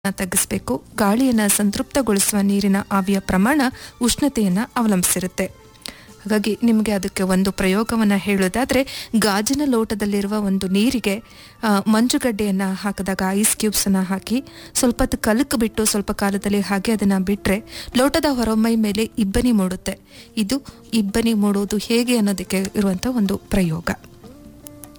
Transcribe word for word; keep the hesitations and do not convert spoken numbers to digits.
ತಗ್ಗಿಸಬೇಕು. ಗಾಳಿಯನ್ನು ಸಂತೃಪ್ತಗೊಳಿಸುವ ನೀರಿನ ಆವಿಯ ಪ್ರಮಾಣ ಉಷ್ಣತೆಯನ್ನು ಅವಲಂಬಿಸಿರುತ್ತೆ. ಹಾಗಾಗಿ ನಿಮಗೆ ಅದಕ್ಕೆ ಒಂದು ಪ್ರಯೋಗವನ್ನು ಹೇಳೋದಾದರೆ, ಗಾಜಿನ ಲೋಟದಲ್ಲಿರುವ ಒಂದು ನೀರಿಗೆ ಮಂಜುಗಡ್ಡೆಯನ್ನು ಹಾಕಿದಾಗ ಐಸ್ ಕ್ಯೂಬ್ಸನ್ನು ಹಾಕಿ ಸ್ವಲ್ಪ ಹೊತ್ತು ಕಲಕು ಬಿಟ್ಟು ಸ್ವಲ್ಪ ಕಾಲದಲ್ಲಿ ಹಾಗೆ ಅದನ್ನು ಬಿಟ್ಟರೆ ಲೋಟದ ಹೊರಮೈ ಮೇಲೆ ಇಬ್ಬನಿ ಮೂಡುತ್ತೆ. ಇದು ಇಬ್ಬನಿ ಮೂಡುವುದು ಹೇಗೆ ಅನ್ನೋದಕ್ಕೆ ಇರುವಂಥ ಒಂದು ಪ್ರಯೋಗ.